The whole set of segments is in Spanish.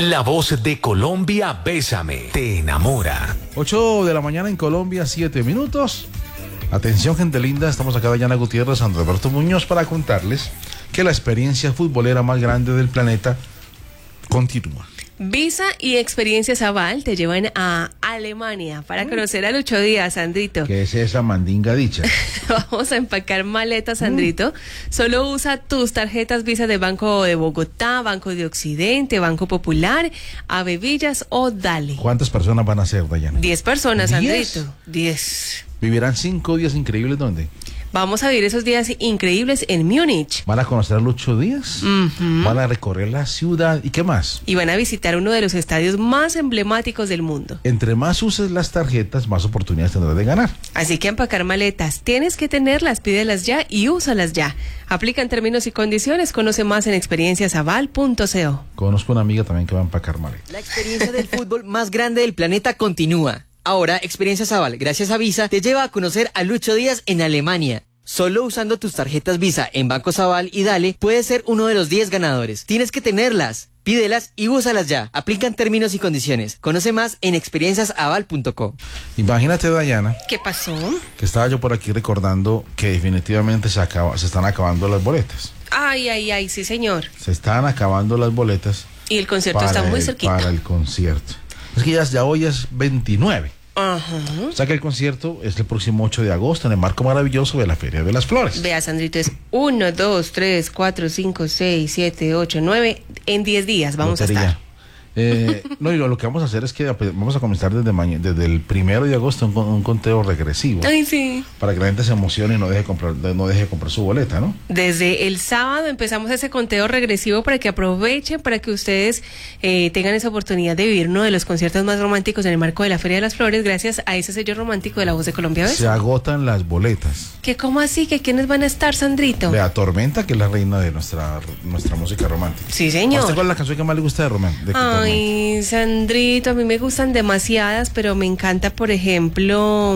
La voz de Colombia, Bésame, te enamora. 8 de la mañana en Colombia, 7 minutos. Atención, gente linda, estamos acá Dayana Gutiérrez, Andrés Alberto Muñoz, para contarles que la experiencia futbolera más grande del planeta continúa. Visa y Experiencias Aval te llevan a Alemania para conocer a Lucho Díaz, Sandrito. ¿Qué es esa mandinga dicha? Vamos a empacar maletas, Sandrito. Solo usa tus tarjetas Visa de Banco de Bogotá, Banco de Occidente, Banco Popular, Avevillas o Dale. ¿Cuántas personas van a ser, Dayana? 10 personas, 10. Sandrito. 10. ¿Vivirán 5 días increíbles dónde? Vamos a vivir esos días increíbles en Múnich. ¿Van a conocer a Lucho Díaz? ¿Van a recorrer la ciudad? ¿Y qué más? Y van a visitar uno de los estadios más emblemáticos del mundo. Entre más uses las tarjetas, más oportunidades tendrás de ganar. Así que empacar maletas, tienes que tenerlas, pídelas ya y úsalas ya. Aplican términos y condiciones, conoce más en experienciasaval.co. Conozco una amiga también que va a empacar maletas. La experiencia del fútbol más grande del planeta continúa. Ahora, Experiencias Aval, gracias a Visa, te lleva a conocer a Lucho Díaz en Alemania. Solo usando tus tarjetas Visa en Bancos Aval y Dale, puedes ser uno de los 10 ganadores. Tienes que tenerlas, pídelas y úsalas ya. Aplican términos y condiciones. Conoce más en experienciasaval.co. Imagínate, Dayana, ¿Qué pasó? que estaba yo por aquí recordando que definitivamente se están acabando las boletas. Ay, sí, señor. Se están acabando las boletas. Y el concierto está muy cerquita. Para el concierto. Es que ya hoy es 29. Ajá. O sea que el concierto es el próximo 8 de agosto en el marco maravilloso de la Feria de las Flores. Vea, Sandrito, es 1, 2, 3, 4, 5, 6, 7, 8, 9. En 10 días vamos Lotería. a estar. No, y lo que vamos a hacer es que vamos a comenzar desde el 1 de agosto un conteo regresivo. Ay, sí. Para que la gente se emocione y no deje de comprar su boleta, ¿no? Desde el sábado empezamos ese conteo regresivo para que aprovechen, para que ustedes tengan esa oportunidad de vivir uno de los conciertos más románticos en el marco de la Feria de las Flores, gracias a ese sello romántico de La Voz de Colombia. ¿Ves? Se agotan las boletas. ¿Qué, cómo así? ¿Que quiénes van a estar, Sandrito? Vea, Tormenta, que es la reina de nuestra música romántica. Sí, señor. ¿A usted cuál es la canción que más le gusta de Tormenta? Ay, Sandrito, a mí me gustan demasiadas, pero me encanta, por ejemplo,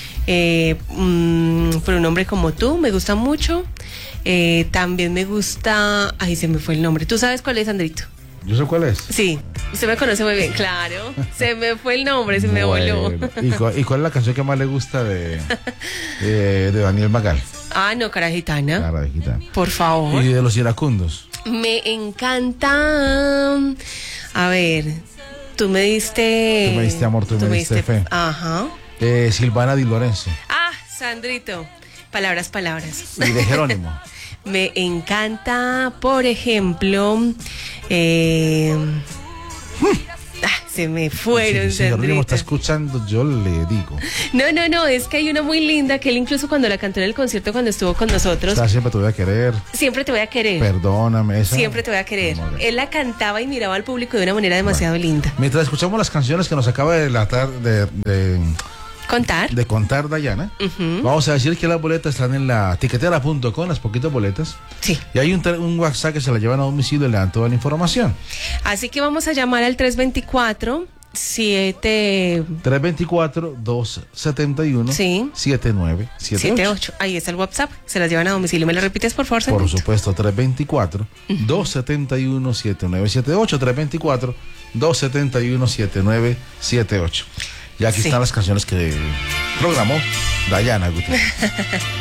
por un hombre como tú, me gusta mucho. También me gusta, ay, se me fue el nombre. ¿Tú sabes cuál es, Sandrito? Yo sé cuál es. Sí, usted me conoce muy bien, claro. Se me fue el nombre, se me voló. ¿Y cuál es la canción que más le gusta de Daniel Magal? Ah, no, Cara Gitana. Cara de Gitana. Por favor. Y de los iracundos. Me encanta. A ver, tú me diste amor, tú me diste fe. Ajá. Silvana Di Lorenzo. Ah, Sandrito. Palabras. Y de Jerónimo. Me encanta, por ejemplo, se me fueron. Si Jerónimo está escuchando, yo le digo. No, es que hay una muy linda que él incluso cuando la cantó en el concierto, cuando estuvo con nosotros. Siempre te voy a querer. Siempre te voy a querer. Perdóname. Siempre te voy a querer. Él la cantaba y miraba al público de una manera demasiado linda. Mientras escuchamos las canciones que nos acaba de contar Dayana, vamos a decir que las boletas están en la tiquetera.com, las poquitas boletas. Sí. Y hay un WhatsApp que se la llevan a domicilio y le dan toda la información. Así que vamos a llamar al 324-271 sí. 7978. Ahí está el WhatsApp, se las llevan a domicilio. ¿Me lo repites, por favor, Por Sandrito? supuesto, 324-271-7978. 324-271-7978. Y aquí están las canciones que programó Dayana Gutiérrez.